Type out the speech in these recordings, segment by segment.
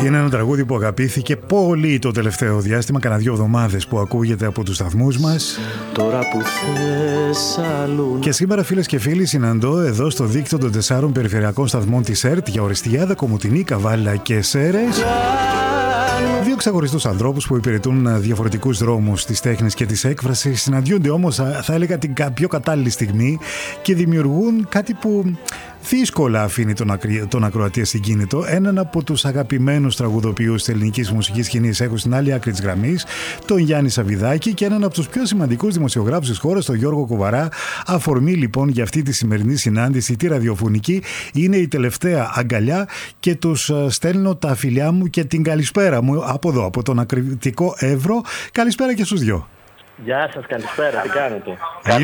Είναι ένα τραγούδι που αγαπήθηκε πολύ το τελευταίο διάστημα, κανένα 2 εβδομάδες που ακούγεται από τους σταθμούς μας. Τώρα που θες αλλού. Και σήμερα, φίλες και φίλοι, συναντώ εδώ στο δίκτυο των 4 περιφερειακών σταθμών της ΕΡΤ για Οριστιάδα, Κομοτηνή, Καβάλα και Σέρες. 2 ξεχωριστούς ανθρώπους που υπηρετούν διαφορετικούς δρόμους της τέχνης και της έκφρασης. Συναντιούνται όμως, θα έλεγα, την πιο κατάλληλη στιγμή και δημιουργούν κάτι που δύσκολα αφήνει τον ακροατή ασυγκίνητο. Έναν από τους αγαπημένους τραγουδοποιούς της ελληνικής μουσικής σκηνής έχω στην άλλη άκρη της γραμμής, τον Γιάννη Σαββιδάκη, και έναν από τους πιο σημαντικούς δημοσιογράφους της χώρας, τον Γιώργο Κουβαρά. Αφορμή λοιπόν για αυτή τη σημερινή συνάντηση, τη ραδιοφωνική, είναι η τελευταία αγκαλιά και τους στέλνω τα φιλιά μου και την καλησπέρα μου από εδώ, από τον ακριτικό Εύρο. Καλησπέρα και στους 2. Γεια σας, καλησπέρα, τι κάνετε?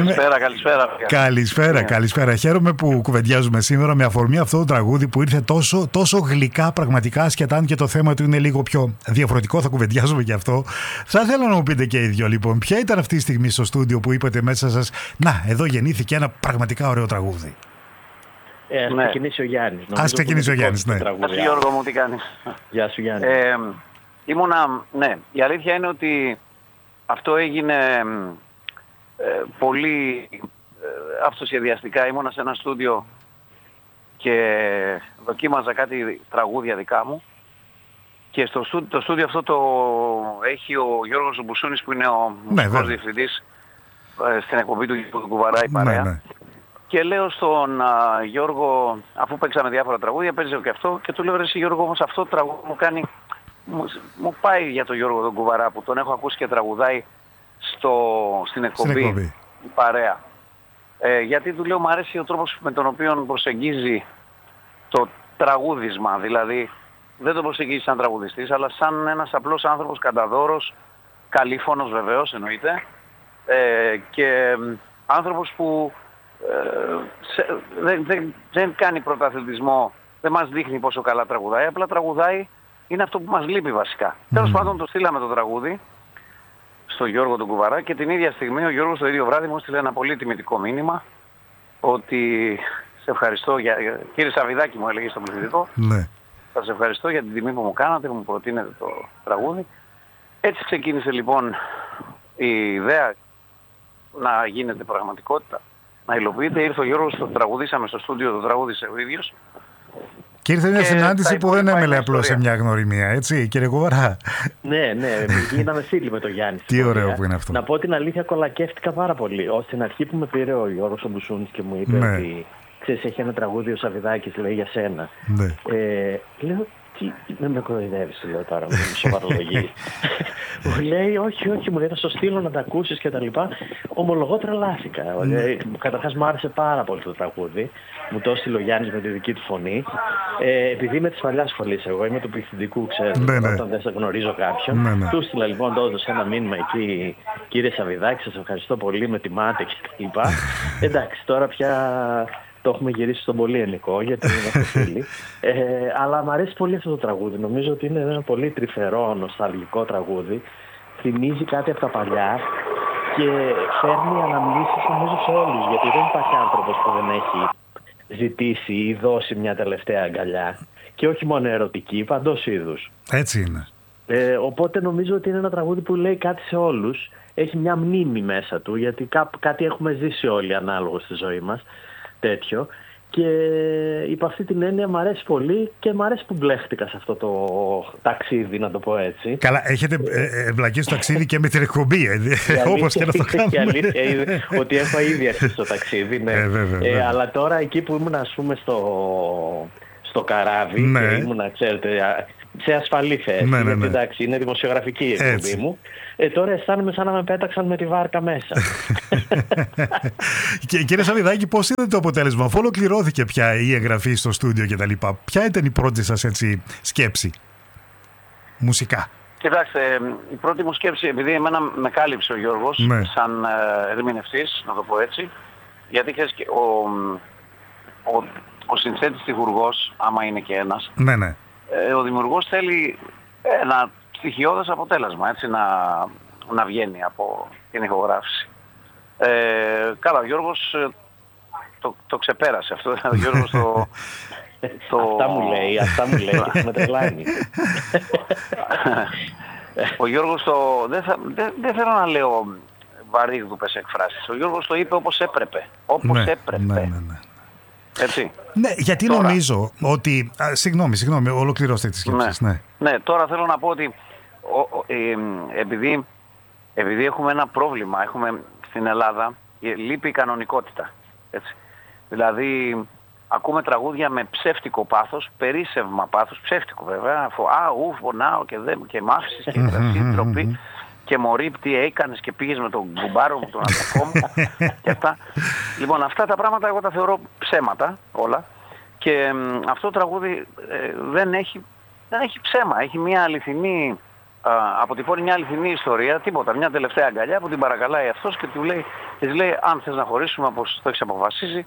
Καλησπέρα. Χαίρομαι που κουβεντιάζουμε σήμερα με αφορμή αυτό το τραγούδι που ήρθε τόσο γλυκά, πραγματικά, ασχετά αν και το θέμα του είναι λίγο πιο διαφορετικό, θα κουβεντιάζουμε γι' αυτό. Θα ήθελα να μου πείτε και οι 2 λοιπόν, ποια ήταν αυτή η στιγμή στο στούντιο που είπατε μέσα σας, να, εδώ γεννήθηκε ένα πραγματικά ωραίο τραγούδι? Ας ξεκινήσει ο Γιάννης. Ας ξεκινήσει ο Γιάννης, ναι. Γεια σου Γιώργο μου, τι κάνεις? Γεια σου Γιάννη. Η αλήθεια είναι ότι αυτό έγινε πολύ αυτοσχεδιαστικά. Ήμουνα σε ένα στούντιο και δοκίμαζα κάτι τραγούδια δικά μου και το στούντιο αυτό το έχει ο Γιώργος Μπουσούνης που είναι ο μουσικός διευθυντής στην εκπομπή του Κουβαρά η παρέα. Ναι. Και λέω στον Γιώργο, αφού παίξαμε διάφορα τραγούδια, παίζει και αυτό, και του λέω, ρε εσύ Γιώργο, όμως αυτό το τραγούδι μου κάνει, μου πάει για τον Γιώργο τον Κουβαρά που τον έχω ακούσει και τραγουδάει στην εκπομπή παρέα. Γιατί του λέω, μου αρέσει ο τρόπος με τον οποίο προσεγγίζει το τραγούδισμα, δηλαδή δεν το προσεγγίζει σαν τραγουδιστής, αλλά σαν ένας απλός άνθρωπος κανταδόρος, καλήφωνος βεβαίως εννοείται, και άνθρωπος που δεν κάνει πρωταθλητισμό, δεν μας δείχνει πόσο καλά τραγουδάει, απλά τραγουδάει, είναι αυτό που μας λείπει βασικά. Τέλος πάντων το στείλαμε το τραγούδι στο Γιώργο τον Κουβαρά και την ίδια στιγμή ο Γιώργος το ίδιο βράδυ μου έστειλε ένα πολύ τιμητικό μήνυμα ότι σε ευχαριστώ κύριε Σαββιδάκη, μου έλεγε στο πληθυντικό, σας ευχαριστώ για την τιμή που μου κάνατε, που μου προτείνετε το τραγούδι. Έτσι ξεκίνησε λοιπόν η ιδέα να γίνεται πραγματικότητα, να υλοποιείται. Ήρθε ο Γιώργος, το τραγουδήσαμε στο στούντιο, το τραγούδισε ο ίδιος. Και ήρθε μια συνάντηση που δεν έμελε απλώς σε μια γνωριμία, έτσι, κύριε Κουβαρά? Ναι, γίναμε φίλοι με τον Γιάννη. Τι ωραίο που είναι αυτό. Να πω την αλήθεια, κολακεύτηκα πάρα πολύ. Στην αρχή που με πήρε ο Γιώργος ο Μπουσούνης και μου είπε ότι ξέρεις, έχει ένα τραγούδι ο Σαββιδάκης, λέει, για σένα. Λέω, με κοροϊδεύεις, του λέω τώρα, με σοβαρολογεί. Μου λέει, όχι, μου λέει, θα στο στείλω να τα ακούσεις και τα λοιπά. Ομολογώ, τρελάθηκα. Καταρχάς μου άρεσε πάρα πολύ το τραγούδι. Μου το έστειλε ο Γιάννης με τη δική του φωνή. Επειδή είμαι της παλιάς σχολής, εγώ είμαι του πληθυντικού, ξέρω, όταν δεν σε γνωρίζω κάποιον. Του έστειλα λοιπόν, το έδωσα ένα μήνυμα εκεί, κύριε Σαββιδάκη, σας ευχαριστώ πολύ, με τιμάτε και τα λοιπά. Εντάξει, τώρα πια το έχουμε γυρίσει στον πολύ ελληνικό, γιατί είμαστε φίλοι. Αλλά μου αρέσει πολύ αυτό το τραγούδι. Νομίζω ότι είναι ένα πολύ τρυφερό, νοσταλγικό τραγούδι. Θυμίζει κάτι από τα παλιά και φέρνει αναμνήσεις νομίζω σε όλους. Γιατί δεν υπάρχει άνθρωπος που δεν έχει ζητήσει ή δώσει μια τελευταία αγκαλιά. Και όχι μόνο ερωτική, παντός είδους. Έτσι είναι. Οπότε νομίζω ότι είναι ένα τραγούδι που λέει κάτι σε όλους. Έχει μια μνήμη μέσα του, γιατί κάτι έχουμε ζήσει όλοι ανάλογα στη ζωή μας. Τέτοιο. Και υπ' αυτή την έννοια μου αρέσει πολύ και μου αρέσει που μπλέχτηκα σε αυτό το ταξίδι, να το πω έτσι. Καλά, έχετε εμπλακεί στο ταξίδι και με την εκπομπή, όπως και να το κάνουμε. Η αλήθεια είναι ότι έχω ήδη αρχίσει το ταξίδι, ναι. Αλλά τώρα εκεί που ήμουν, ας πούμε, στο καράβι και ήμουν, ξέρετε, σε ασφαλή θέση, γιατί εντάξει, είναι δημοσιογραφική η εκπομπή μου. Τώρα αισθάνομαι σαν να με πέταξαν με τη βάρκα μέσα. Και κύριε Σαββιδάκη, πώς είδατε το αποτέλεσμα, αφού ολοκληρώθηκε πια η εγγραφή στο στούντιο και τα λοιπά? Ποια ήταν η πρώτη σας σκέψη μουσικά? Κοιτάξτε, η πρώτη μου σκέψη, επειδή εμένα με κάλυψε ο Γιώργος σαν ερμηνευτής, να το πω έτσι, γιατί ξέρεις, ο συνθέτης τυχουργός, άμα είναι και ένας, ο δημιουργός θέλει ένα στοιχειώδες αποτέλεσμα, έτσι, να βγαίνει από την ηχογράφηση. Καλά, ο Γιώργος το ξεπέρασε αυτό. Ο Γιώργος Αυτά μου λέει και με τρελάνει. Ο Γιώργος δεν θέλω να λέω βαρύγδουπες εκφράσεις. Ο Γιώργος το είπε όπως έπρεπε. Ναι. Έτσι. Ναι, γιατί τώρα, νομίζω ότι... Συγγνώμη, ολοκληρώστε τις σκέψεις. Ναι, τώρα θέλω να πω ότι επειδή έχουμε ένα πρόβλημα, έχουμε στην Ελλάδα, λείπει η κανονικότητα. Έτσι. Δηλαδή, ακούμε τραγούδια με ψεύτικο πάθος, περίσσευμα πάθος, ψεύτικο βέβαια, φωνάω και μ' άφησες και τροπή και μωρή τι έκανες και πήγες με τον κουμπάρο μου, τον αδερφό μου και αυτά. Λοιπόν, αυτά τα πράγματα εγώ τα θεωρώ ψέματα όλα και αυτό το τραγούδι δεν έχει ψέμα, έχει μια αληθινή, αποτυπώνει μια αληθινή ιστορία, τίποτα, μια τελευταία αγκαλιά που την παρακαλάει αυτός και της λέει αν θες να χωρίσουμε όπως το έχεις αποφασίσει.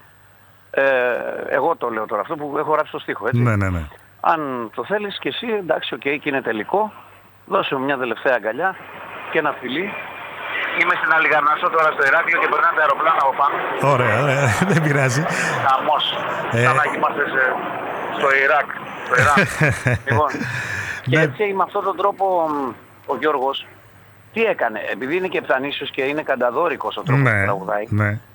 Εγώ το λέω τώρα αυτό που έχω γράψει στο στίχο, έτσι. Ναι. Αν το θέλεις και εσύ, εντάξει, και είναι τελικό, δώσε μου μια τελευταία αγκαλιά και ένα φιλί. Είμαι στην Αλιγαρνασσό τώρα στο Ηράκλειο και περνάνε τα αεροπλάνα από πάνω. Ωραία, δεν πειράζει. Χαμός. Σαν να είμαστε στο Ιράκ. Λοιπόν, και έτσι με αυτόν τον τρόπο ο Γιώργος τι έκανε, επειδή είναι και επτανήσιος και είναι κανταδόρικος ο τρόπος που τραγουδάει.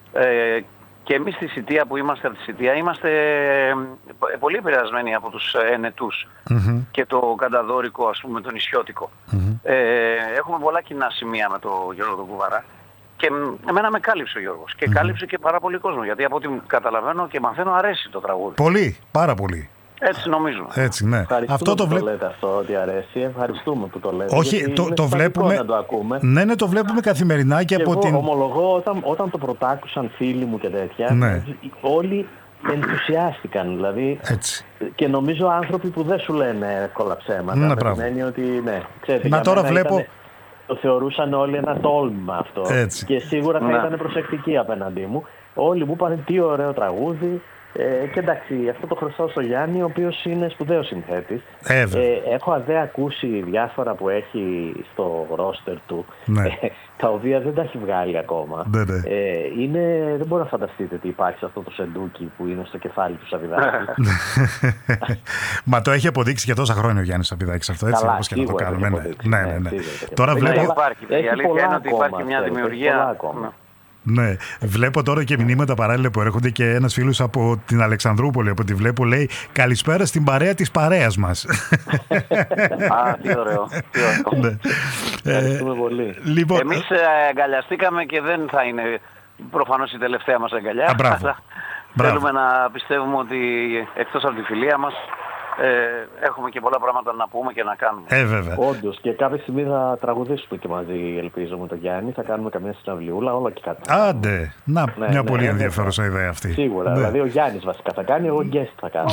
Και εμείς στη Σιτία που είμαστε από τη Σιτία είμαστε πολύ επηρεασμένοι από τους ενετούς και το κανταδόρικο, ας πούμε, το νησιώτικο. Έχουμε πολλά κοινά σημεία με τον Γιώργο τον Κουβαρά και εμένα με κάλυψε ο Γιώργος και κάλυψε και πάρα πολύ κόσμο, γιατί από ό,τι καταλαβαίνω και μαθαίνω αρέσει το τραγούδι. Πολύ, πάρα πολύ. Έτσι νομίζω. Έτσι, ναι. Αυτό το λέτε αυτό ότι αρέσει. Ευχαριστούμε που το λέτε. Όχι, το βλέπουμε. Να το ακούμε. Ναι, το βλέπουμε καθημερινά και από την. Ομολογώ, όταν το πρωτάκουσαν φίλοι μου και τέτοια, όλοι ενθουσιάστηκαν. Δηλαδή, έτσι. Και νομίζω άνθρωποι που δεν σου λένε εύκολα ψέματα. Σημαίνει ότι ξέρετε, τώρα βλέπω. Το θεωρούσαν όλοι ένα τόλμημα αυτό. Έτσι. Και σίγουρα θα ήταν προσεκτικοί απέναντί μου. Όλοι μου είπαν τι ωραίο τραγούδι. Και εντάξει, αυτό το χρωστάω στο Γιάννη, ο οποίος είναι σπουδαίος συνθέτης. Έχω ακούσει διάφορα που έχει στο ρόστερ του, τα οποία δεν τα έχει βγάλει ακόμα. Δεν μπορώ να φανταστείτε τι υπάρχει σε αυτό το σεντούκι που είναι στο κεφάλι του Σαββιδάκη. Μα το έχει αποδείξει για τόσα χρόνια ο Γιάννης Σαββιδάκης αυτό, έτσι, όπως και να το κάνουμε. Ναι. Τώρα βλέπω... Η αλήθεια είναι ότι υπάρχει μια δημιουργία... Ναι, βλέπω τώρα και μηνύματα παράλληλα που έρχονται και ένας φίλος από την Αλεξανδρούπολη, από τη βλέπω, λέει καλησπέρα στην παρέα της παρέας μας. Τι ωραίο. Ευχαριστούμε πολύ. Λοιπόν, εμείς αγκαλιαστήκαμε και δεν θα είναι προφανώς η τελευταία μας αγκαλιά. Θέλουμε να πιστεύουμε ότι εκτός από τη φιλία μας έχουμε και πολλά πράγματα να πούμε και να κάνουμε. Βέβαια. Όντως, και κάποια στιγμή θα τραγουδήσουμε και μαζί, ελπίζω, με τον Γιάννη. Θα κάνουμε καμία συναυλιούλα, όλα και κάτι. Άντε, μια πολύ ενδιαφέρουσα ιδέα αυτή. Σίγουρα. Δηλαδή ο Γιάννης βασικά θα κάνει, εγώ guest θα κάνω.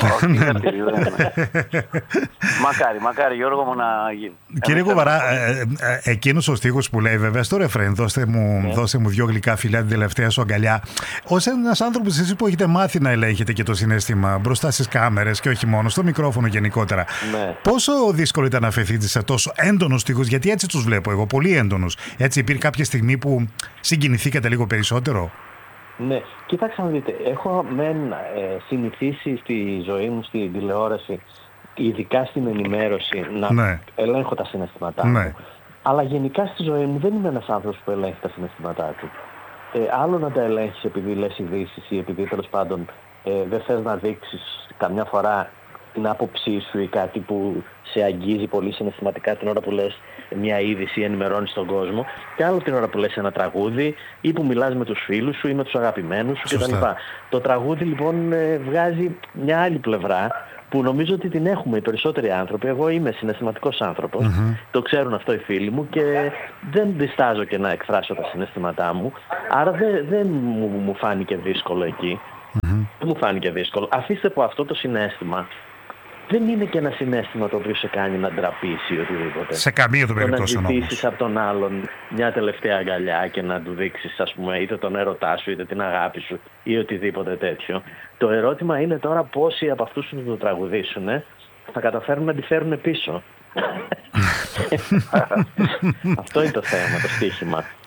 Μακάρι Γιώργο μου να γίνει. Κύριε Κουβαρά, εκείνος ο στίχος που λέει βέβαια στο ρεφρέν, δώσε μου 2 γλυκά φιλιά την τελευταία σου αγκαλιά. Ως ένας άνθρωπος εσείς που έχετε μάθει να ελέγχετε και το συναίσθημα μπροστά στις κάμερες και όχι μόνο στο μικρόφωνο γενικότερα. Πόσο δύσκολο ήταν να αφαιθείτε σε τόσο έντονους στίχους, γιατί έτσι τους βλέπω εγώ, πολύ έντονους. Έτσι υπήρχε κάποια στιγμή που συγκινηθήκατε λίγο περισσότερο? Ναι, κοιτάξτε να δείτε, έχω συνηθίσει στη ζωή μου στην τηλεόραση, ειδικά στην ενημέρωση, να ελέγχω τα συναισθήματά μου. Αλλά γενικά στη ζωή μου δεν είμαι ένας άνθρωπος που ελέγχει τα συναισθήματά του. Άλλο να τα ελέγχεις επειδή λες ειδήσεις ή επειδή τέλος πάντων δεν θες να δείξεις καμιά φορά την άποψή σου ή κάτι που σε αγγίζει πολύ συναισθηματικά την ώρα που λες μια είδηση ή ενημερώνεις τον κόσμο, και άλλο την ώρα που λες ένα τραγούδι ή που μιλάς με τους φίλους σου ή με τους αγαπημένους σου κτλ. Το τραγούδι λοιπόν βγάζει μια άλλη πλευρά που νομίζω ότι την έχουμε οι περισσότεροι άνθρωποι. Εγώ είμαι συναισθηματικός άνθρωπος, το ξέρουν αυτό οι φίλοι μου και δεν διστάζω και να εκφράσω τα συναισθήματά μου, άρα δεν μου φάνηκε δύσκολο εκεί. Δεν μου φάνηκε δύσκολο. Αφήστε που αυτό το συναίσθημα δεν είναι και ένα συναίσθημα το οποίο σε κάνει να ντραπείς ή οτιδήποτε. Σε καμία των περιπτώσεων όμως. Να ζητήσεις από τον άλλον μια τελευταία αγκαλιά και να του δείξεις, ας πούμε, είτε τον έρωτά σου, είτε την αγάπη σου ή οτιδήποτε τέτοιο. Το ερώτημα είναι τώρα πόσοι από αυτούς που το τραγουδήσουν θα καταφέρουν να τη φέρουν πίσω. Αυτό είναι το θέμα, το στοίχημα.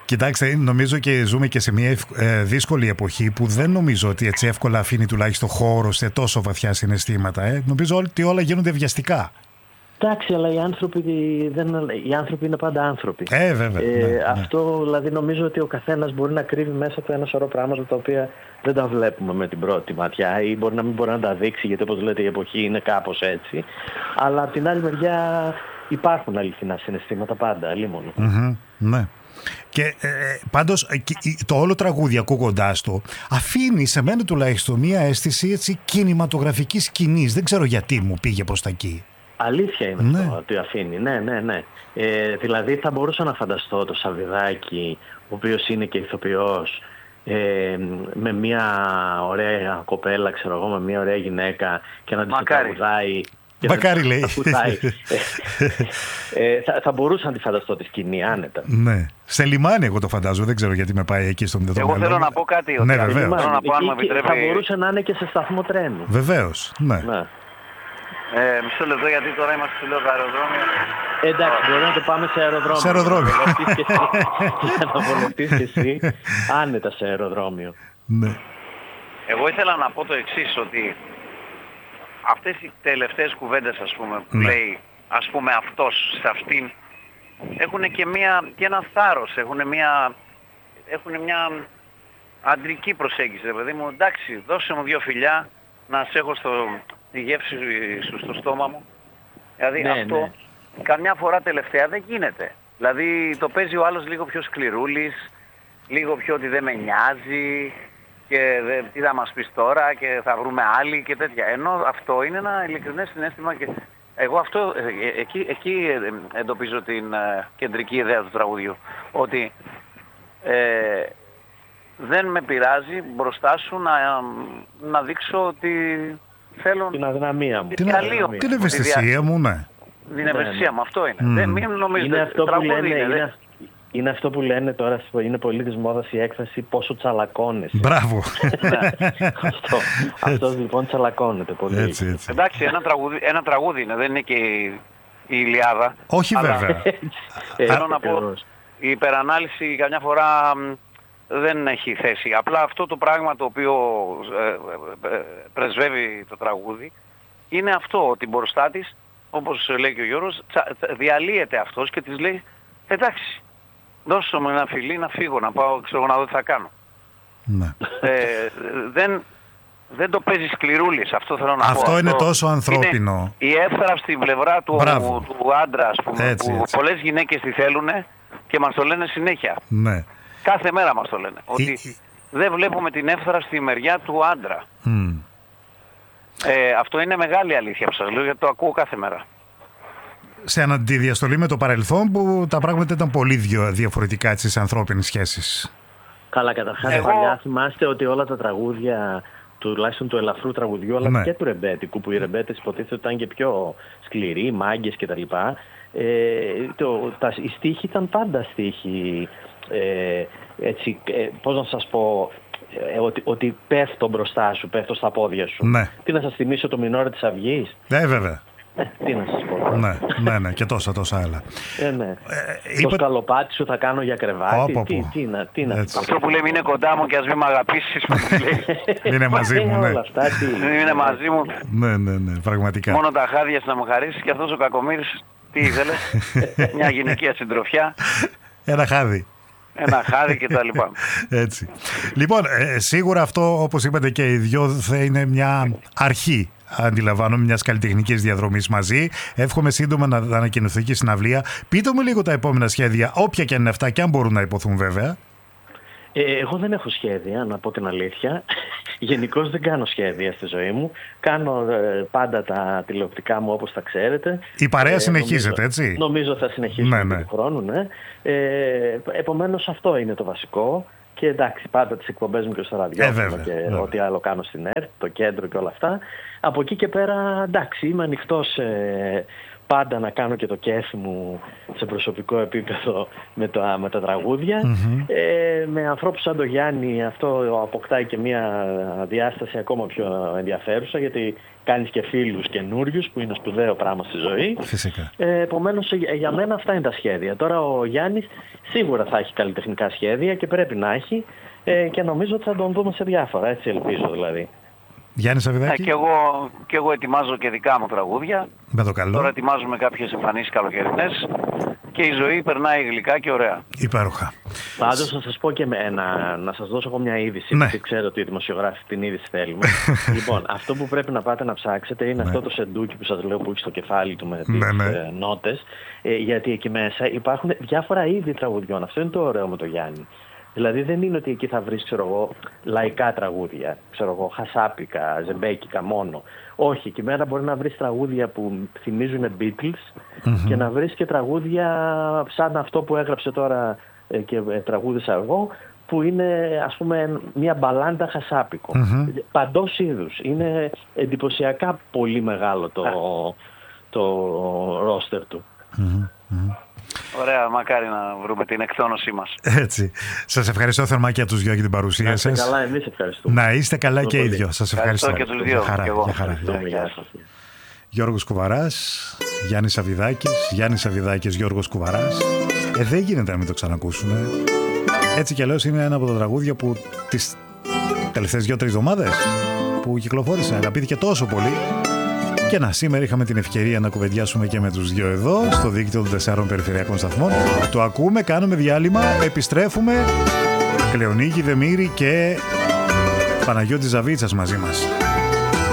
Κοιτάξτε, νομίζω και ζούμε και σε μια δύσκολη εποχή που δεν νομίζω ότι έτσι εύκολα αφήνει τουλάχιστον χώρο σε τόσο βαθιά συναισθήματα. Νομίζω ότι όλα γίνονται βιαστικά. Εντάξει, αλλά οι άνθρωποι είναι πάντα άνθρωποι. Βέβαια. Αυτό δηλαδή νομίζω ότι ο καθένας μπορεί να κρύβει μέσα του ένα σωρό πράγματα τα οποία δεν τα βλέπουμε με την πρώτη ματιά ή μπορεί να μην μπορεί να τα δείξει, γιατί όπως λέτε η εποχή είναι κάπως έτσι. Αλλά από την άλλη μεριά υπάρχουν αληθινά συναισθήματα πάντα, αλίμονο. Ναι. Και πάντως το όλο τραγούδι ακούγοντάς το αφήνει σε μένα τουλάχιστον μια αίσθηση έτσι κινηματογραφικής σκηνής. Δεν ξέρω γιατί μου πήγε προς τα εκεί. Αλήθεια είναι αυτό ότι αφήνει, ναι. Δηλαδή θα μπορούσα να φανταστώ το Σαββιδάκη, ο οποίος είναι και ηθοποιός, με μια ωραία κοπέλα, ξέρω εγώ, με μια ωραία γυναίκα και να της τραγουδάει. Μακάρι λέει. Θα μπορούσα να τη φανταστώ τη σκηνή άνετα. Ναι. Σε λιμάνι εγώ το φαντάζω, δεν ξέρω γιατί με πάει εκεί στον μυαλό. Εγώ θέλω να πω κάτι. Ναι, βεβαίως. Θα μπορούσε να είναι και σε σταθμό τρένου. Βεβαίως, ναι. Μισό λεπτό, γιατί τώρα είμαστε στο αεροδρόμιο. Εντάξει, μπορεί να το πάμε σε αεροδρόμιο. Σε αεροδρόμιο. Για να βολευτείς και εσύ άνετα σε αεροδρόμιο. Ναι. Εγώ ήθελα να πω το εξής, ότι αυτές οι τελευταίες κουβέντες, ας πούμε, που λέει, ας πούμε, αυτός σε αυτήν, έχουν και ένα θάρρος, έχουν μια αντρική προσέγγιση, παιδί μου. Εντάξει, δώσε μου 2 φιλιά, να σε έχω τη γεύση σου στο στόμα μου. Δηλαδή αυτό καμιά φορά τελευταία δεν γίνεται. Δηλαδή το παίζει ο άλλος λίγο πιο σκληρούλης, λίγο πιο ότι δεν με νοιάζει και τι θα μας πεις τώρα και θα βρούμε άλλοι και τέτοια. Ενώ αυτό είναι ένα ειλικρινές συναίσθημα και εγώ αυτό, εκεί εντοπίζω την κεντρική ιδέα του τραγουδιού. Ότι δεν με πειράζει μπροστά σου να δείξω ότι θέλω την αδυναμία μου. Την ευαισθησία μου, ναι. Την ευαισθησία μου, αυτό είναι. Μην νομίζετε, είναι αυτό που λένε τώρα, είναι πολύ της μόδας η έκφραση πόσο τσαλακώνεσαι. Μπράβο. Αυτός λοιπόν τσαλακώνεται πολύ. Έτσι. Εντάξει, ένα τραγούδι είναι, δεν είναι και η Ηλιάδα. Όχι βέβαια. Θέλω να πω, η υπερανάλυση καμιά φορά δεν έχει θέση. Απλά αυτό το πράγμα το οποίο πρεσβεύει το τραγούδι είναι αυτό, ότι μπροστά της, όπως λέει και ο Γιώργος, διαλύεται αυτός και της λέει εντάξει, δώσε μου ένα φιλί να φύγω, να πάω, ξέρω να δω τι θα κάνω. Ναι. Δεν το παίζει σκληρούλης, αυτό θέλω να πω. Αυτό είναι τόσο ανθρώπινο. Είναι η εύθραυστη πλευρά του άντρα, ας πούμε, έτσι. Πολλές γυναίκες τη θέλουν και μας το λένε συνέχεια. Ναι. Κάθε μέρα μας το λένε. Ότι δεν βλέπουμε την εύθραυστη μεριά του άντρα. Αυτό είναι μεγάλη αλήθεια που σας λέω, γιατί το ακούω κάθε μέρα. Σε αντιδιαστολή με το παρελθόν που τα πράγματα ήταν πολύ διαφορετικά στις ανθρώπινες σχέσεις. Καλά, καταρχάς παλιά θυμάστε ότι όλα τα τραγούδια, τουλάχιστον του ελαφρού τραγουδιού, αλλά και του ρεμπέτικου, που οι ρεμπέτες υποτίθεται ήταν και πιο σκληροί, μάγκες κτλ. Οι στίχοι ήταν πάντα στίχοι, πώς να σας πω, ότι πέφτω μπροστά σου, πέφτω στα πόδια σου. Ναι. Τι να σας θυμίσω το μινόρε της Αυγής. Βέβαια. Τι να σας πω. Ναι, και τόσα άλλα. Το σκαλοπάτι σου θα κάνω για κρεβάτι. Τι να αυτό που λέμε είναι κοντά μου και ας μην μ' αγαπήσεις. Είναι μαζί μου, ναι. Είναι μαζί μου. Ναι, πραγματικά. Μόνο τα χάδια να μου χαρίσεις και αυτός ο κακομοίρης τι ήθελε. Μια γυναικεία συντροφιά. Ένα χάδι. Ένα χάδι και τα λοιπά. Έτσι. Λοιπόν, σίγουρα αυτό, όπως είπατε και οι δυο, θα είναι μια αρχή, αντιλαμβάνομαι, μιας καλλιτεχνικής διαδρομής μαζί. Εύχομαι σύντομα να ανακοινωθεί και η συναυλία. Πείτε μου λίγο τα επόμενα σχέδια, όποια και είναι αυτά, και αν μπορούν να υποθούν βέβαια. Εγώ δεν έχω σχέδια, να πω την αλήθεια. Γενικώς δεν κάνω σχέδια στη ζωή μου. Κάνω πάντα τα τηλεοπτικά μου όπως τα ξέρετε. Η παρέα συνεχίζεται, έτσι. Νομίζω θα συνεχίσουμε του χρόνου, ναι. Επομένως αυτό είναι το βασικό. Και εντάξει, πάντα τις εκπομπές μου και στο ραδιόφωνο και ό,τι άλλο κάνω στην ΕΡΤ, το κέντρο και όλα αυτά. Από εκεί και πέρα, εντάξει, είμαι ανοιχτός πάντα να κάνω και το κέφι μου σε προσωπικό επίπεδο με τα τραγούδια. Με ανθρώπους σαν τον Γιάννη αυτό αποκτάει και μια διάσταση ακόμα πιο ενδιαφέρουσα, γιατί κάνεις και φίλους καινούριους, που είναι σπουδαίο πράγμα στη ζωή. Φυσικά. Επομένως για μένα αυτά είναι τα σχέδια. Τώρα ο Γιάννης σίγουρα θα έχει καλλιτεχνικά σχέδια και πρέπει να έχει, και νομίζω ότι θα τον δούμε σε διάφορα, έτσι ελπίζω δηλαδή. Γιάννη Σαββιδάκη. Και εγώ ετοιμάζω και δικά μου τραγούδια. Με το καλό. Τώρα ετοιμάζουμε κάποιες εμφανίσεις καλοκαιρινές και η ζωή περνάει γλυκά και ωραία. Υπέροχα. Πάντως να σας πω και να σας δώσω εγώ μια είδηση, ναι. γιατί ξέρω ότι οι δημοσιογράφοι την είδηση θέλουμε. Λοιπόν, αυτό που πρέπει να πάτε να ψάξετε είναι αυτό το σεντούκι που σας λέω, που έχει στο κεφάλι του με τις νότες, γιατί εκεί μέσα υπάρχουν διάφορα είδη τραγουδιών. Αυτό είναι το ωραίο με το Γιάννη. Δηλαδή δεν είναι ότι εκεί θα βρεις, ξέρω εγώ, λαϊκά τραγούδια, ξέρω εγώ, χασάπικα, ζεμπέκικα μόνο. Όχι, εκεί μέρα μπορεί να βρεις τραγούδια που θυμίζουν Beatles και να βρεις και τραγούδια σαν αυτό που έγραψε τώρα και τραγούδισα εγώ, που είναι, ας πούμε, μια μπαλάντα χασάπικο. Παντός είδους. Είναι εντυπωσιακά πολύ μεγάλο το ρόστερ του. Ωραία, μακάρι να βρούμε την εκδόνωσή μας. Έτσι. Σας ευχαριστώ θερμά και τους δυο για την παρουσία σας. Να είστε καλά, εμείς ευχαριστούμε. Να είστε καλά και οι δυο. Σας ευχαριστώ. Και τους δυο. Για χαρά. Γιώργος Κουβαράς, Γιάννης Σαββιδάκης, Γιώργος Κουβαράς. Δεν γίνεται να μην το ξανακούσουμε. Έτσι κι αλλιώς είναι ένα από τα τραγούδια που τις τελευταίες 2-3 εβδομάδες που κυκλοφόρησε αγαπήθηκε τόσο πολύ. Και σήμερα είχαμε την ευκαιρία να κουβεντιάσουμε και με τους δυο εδώ στο δίκτυο των 4 περιφερειακών σταθμών. Το ακούμε, κάνουμε διάλειμμα, επιστρέφουμε. Κλεονίκη Δεμήρη και Παναγιώτης Ζαβίτσας μαζί μας.